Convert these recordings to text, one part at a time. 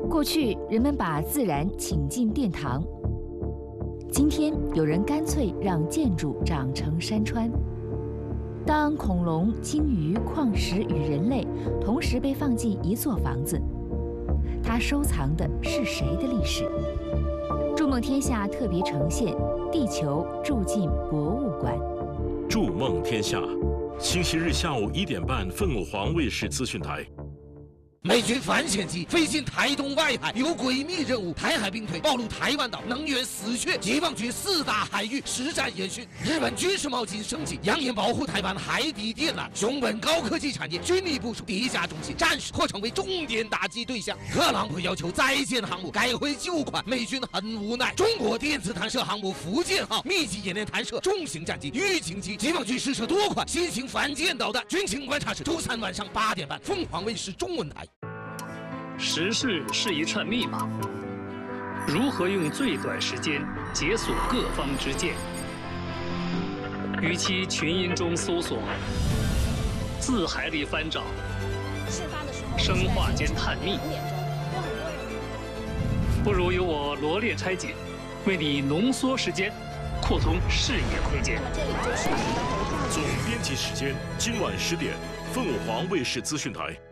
过去人们把自然请进殿堂，今天有人干脆让建筑长成山川。当恐龙、鲸鱼、矿石与人类同时被放进一座房子，它收藏的是谁的历史？筑梦天下特别呈现《地球住进博物馆》。 筑梦天下，星期日下午1点半，凤凰卫视资讯台。 美军反潜机飞进台东外海，有诡秘任务。台海兵推暴露台湾岛能源死穴，解放军4大海域实战演训。日本军事冒进升级，扬言保护台湾海底电缆。熊本高科技产业军力部署地下中心，暂时或成为重点打击对象。特朗普要求再建航母，改回旧款，美军很无奈。中国电子弹射航母福建号密集演练弹射重型战机预警机，解放军试射多款新型反舰导弹。军情观察室周3晚上8点半，凤凰卫视中文台。 时事是一串密码，如何用最短时间解锁各方之见？与其群音中搜索，字海里翻找，生化间探秘，不如由我罗列拆解，为你浓缩时间，扩充视野空间。 总编辑时间今晚10点，凤凰卫视资讯台。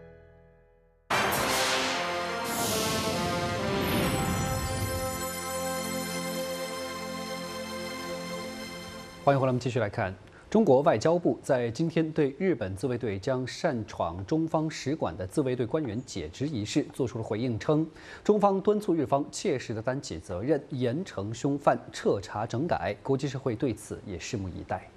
欢迎回来，我们继续来看。中国外交部在今天对日本自卫队将擅闯中方使馆的自卫队官员解职一事做出了回应，称中方敦促日方切实地担起责任，严惩凶犯，彻查整改。国际社会对此也拭目以待。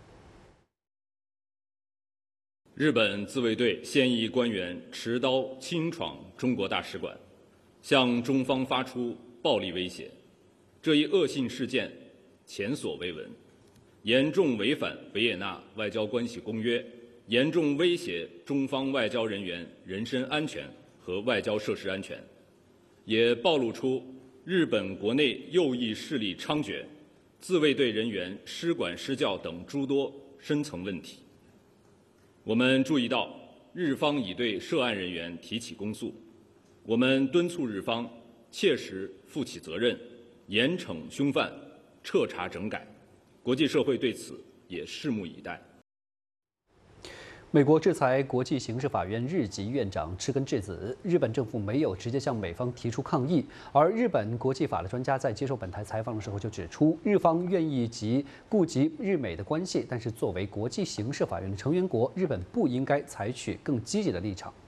日本自卫队现役官员持刀侵闯中国大使馆，向中方发出暴力威胁，这一恶性事件前所未闻。严重违反维也纳外交关系公约，严重威胁中方外交人员人身安全和外交设施安全，也暴露出日本国内右翼势力猖獗、自卫队人员失管失教等诸多深层问题。我们注意到，日方已对涉案人员提起公诉，我们敦促日方切实负起责任，严惩凶犯，彻查整改。国际社会对此也拭目以待。 美国制裁国际刑事法院日籍院长赤根智子，日本政府没有直接向美方提出抗议，而日本国际法的专家在接受本台采访的时候就指出，日方愿意顾及日美的关系，但是作为国际刑事法院的成员国，日本不应该采取更积极的立场。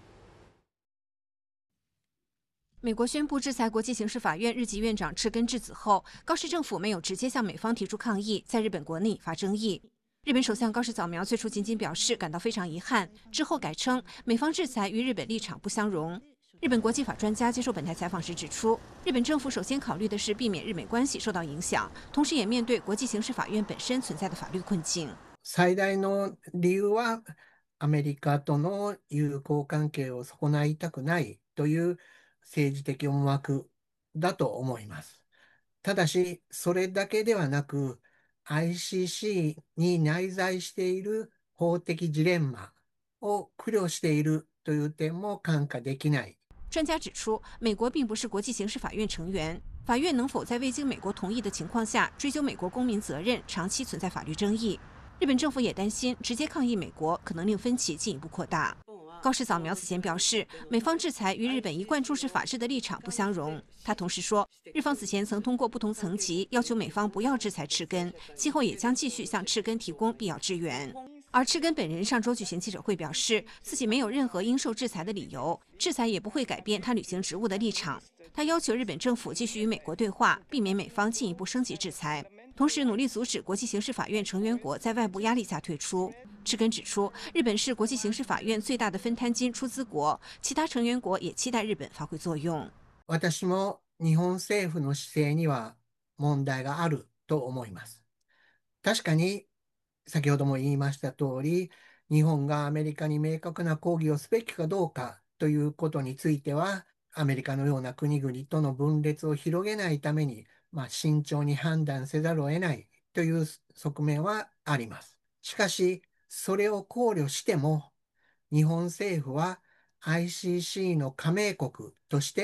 美国宣布制裁国际刑事法院日籍院长赤根智子后，高市政府没有直接向美方提出抗议，在日本国内引发争议。日本首相高市早苗最初仅仅表示感到非常遗憾，之后改称美方制裁与日本立场不相容。日本国际法专家接受本台采访时指出，日本政府首先考虑的是避免日美关系受到影响，同时也面对国际刑事法院本身存在的法律困境。 最大の理由はアメリカとの友好関係を損ないたくないという政治的思惑だと思います。ただし、それだけではなく、ICC に内在している法的ジレンマを苦慮しているという点も看過できない。 专家指出，美国并不是国际刑事法院成员，法院能否在未经美国同意的情况下追究美国公民责任，长期存在法律争议。日本政府也担心直接抗议美国可能令分歧进一步扩大。高市早苗此前表示，美方制裁与日本一贯重视法治的立场不相容。他同时说，日方此前曾通过不同层级要求美方不要制裁赤根，今后也将继续向赤根提供必要支援。而赤根本人上周举行记者会表示，自己没有任何应受制裁的理由，制裁也不会改变他履行职务的立场。他要求日本政府继续与美国对话，避免美方进一步升级制裁，同时努力阻止国际刑事法院成员国在外部压力下退出。赤根指出，日本是国际刑事法院最大的分摊金出资国，其他成员国也期待日本发挥作用。 私も日本政府の姿勢には問題があると思います。確かに先ほども言いました通り、日本がアメリカに明確な抗議をすべきかどうかということについては、アメリカのような国々との分裂を広げないために、慎重に判断せざるを得ないという側面はあります。しかし、それを考慮しても、日本政府は ICC の加盟国として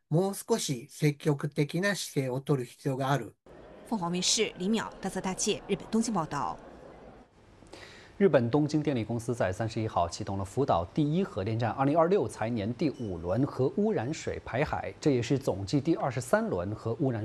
もう少し積極的な姿勢を取る必要がある。 凤凰卫视李淼、大泽大介，日本东京报道。 日本东京电力公司在31号启动了福岛第一核电站2026财年第5轮核污染水排海，这也是总计第23轮核污染